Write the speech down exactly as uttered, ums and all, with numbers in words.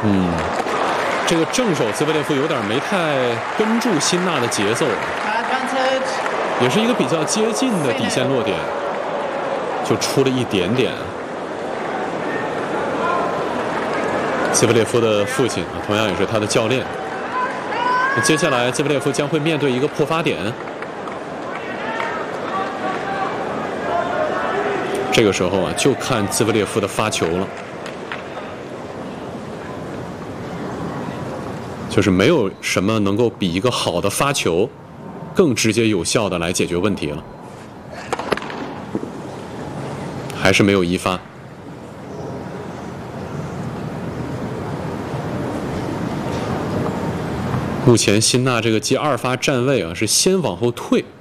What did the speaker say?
嗯，这个正手兹维列夫有点没太跟住辛纳的节奏，也是一个比较接近的底线落点，就出了一点点。兹维列夫的父亲啊，同样也是他的教练。接下来，兹维列夫将会面对一个破发点。这个时候啊，就看兹维列夫的发球了。就是没有什么能够比一个好的发球更直接有效的来解决问题了，还是没有一发。目前辛纳这个接二发站位啊是先往后退，